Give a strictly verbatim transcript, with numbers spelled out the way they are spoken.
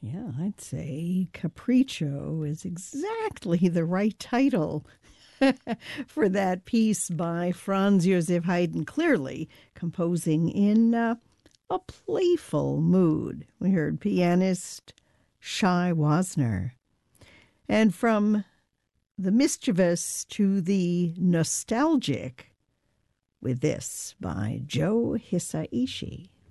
Yeah, I'd say Capriccio is exactly the right title for that piece by Franz Joseph Haydn, clearly composing in uh, a playful mood. We heard pianist Shai Wasner. And from the mischievous to the nostalgic with this by Joe Hisaishi.